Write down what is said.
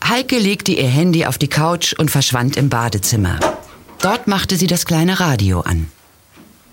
Heike legte ihr Handy auf die Couch und verschwand im Badezimmer. Dort machte sie das kleine Radio an.